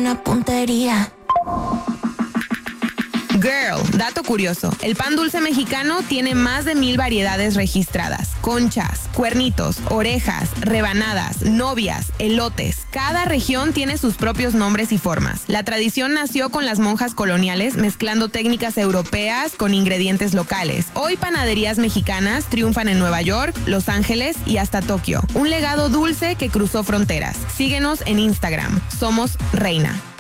buena puntería. Girl, dato curioso. El pan dulce mexicano tiene más de 1000 variedades registradas. Conchas, cuernitos, orejas, rebanadas, novias, elotes. Cada región tiene sus propios nombres y formas. La tradición nació con las monjas coloniales mezclando técnicas europeas con ingredientes locales. Hoy panaderías mexicanas triunfan en Nueva York, Los Ángeles y hasta Tokio. Un legado dulce que cruzó fronteras. Síguenos en Instagram. Somos Reina.